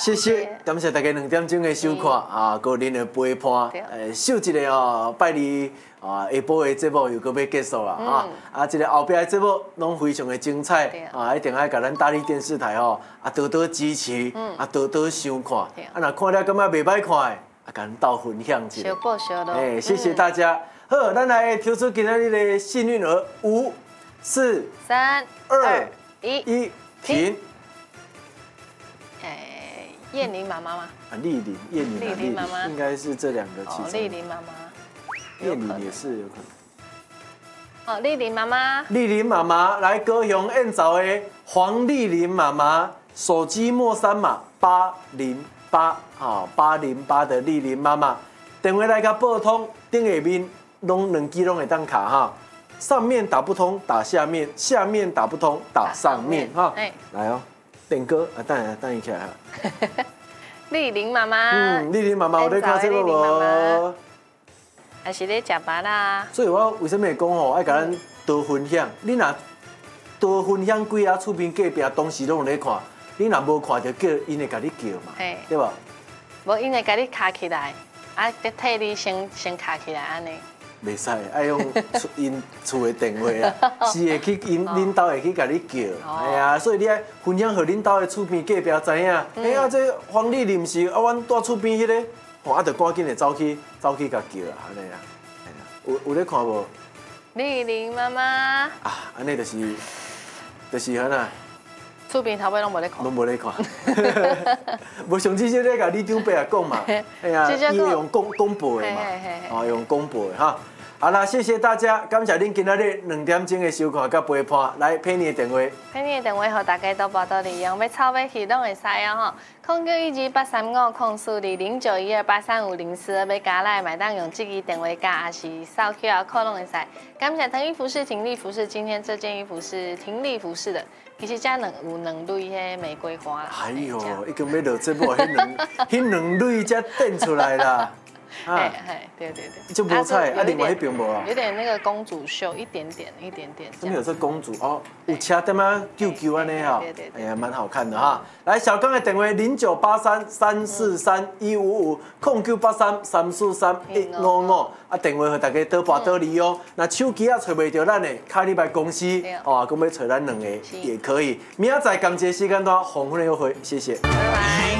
谢谢，感谢大家2点钟的收看啊，个恁的陪伴，秀一个哦，拜二啊，下晡的节目又搁要结束啦啊！啊，这个后壁的节目拢非常的精彩啊，一定爱甲咱大力电视台吼啊多多支持，啊多多收看，啊若看了感觉袂歹看的，啊甲咱斗分享一下。 小报小咯。 谢谢大家。好，咱来抽出今日的幸运儿，5、4、 3、 2、 1， 停。 燕玲妈妈吗？ 啊，丽玲、燕玲、 丽玲妈妈应该是这2个其中。 丽玲妈妈。 燕玲也是有可能。 哦，丽玲妈妈。 丽玲妈妈来高雄演奏的黄丽玲妈妈，手机末3码808，啊，808的丽玲妈妈，电话来甲报通，顶下面拢2支拢会当卡哈，上面打不通打下面，下面打不通打上面哈。来哦，点歌啊，等一下哈。 丽玲妈妈。 丽玲妈妈有在看这个无？ 还是咧食饭啦。 所以我为什么会讲吼，爱甲咱多分享？你若多分享几啊，厝边隔壁同时拢有咧看，你若无看到叫，因会甲你叫嘛，对吧？ 无，因会甲你卡起来，啊，替你先卡起来安尼。 袂使，爱用因厝的电话啊，是会去因恁兜会去甲你叫，哎呀，所以你爱分享互恁兜的厝边隔壁知影，哎呀，这黄丽玲是啊，阮住厝边迄个。哦，啊，就赶紧的走去甲叫啊，安尼啊，有咧看无？ 丽玲妈妈。 啊，安尼就是安那。 厝边头尾拢无咧看。 拢无咧看。无上至少咧甲你长伯也讲嘛，哎呀，伊用广播的嘛，哦，用广播的哈。好啦，谢谢大家，感谢恁今仔日2点钟的收看甲陪伴。来，Penny的电话。 Penny的电话，互大家都报到利用，要抄要去拢会使啊吼。091283509202835504，要加来买当用这支电话加，还是扫 QR code 拢会使。感谢腾衣服饰、婷丽服饰，今天这件衣服是婷丽服饰的，其实加有2蕊迄玫瑰花啦。 哎呦，已经要落节目，迄2蕊才变出来啦。 对。 就无彩，啊，另外迄边无啊。 有点那个公主袖，一点点。 什么有这公主哦？有车点啊，QQ 安尼哈，哎呀，蛮好看的哈。来，小刚的电话0983343155，0983343155，啊，电话和大家多拨多利用。那手机啊找袂到咱的卡利拜公司，哦，咁要找咱2个也可以。明仔载同一个时间段，黄昏的约会，谢谢。 拜拜。